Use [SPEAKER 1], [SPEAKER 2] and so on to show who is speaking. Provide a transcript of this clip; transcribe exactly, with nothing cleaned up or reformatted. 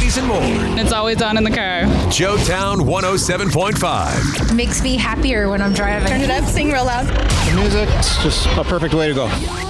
[SPEAKER 1] ladies, and more.
[SPEAKER 2] It's always on in the car.
[SPEAKER 1] Joetown one oh seven point five.
[SPEAKER 3] Makes me happier when I'm driving.
[SPEAKER 4] Turn it up, sing real loud.
[SPEAKER 5] The music's just a perfect way to go.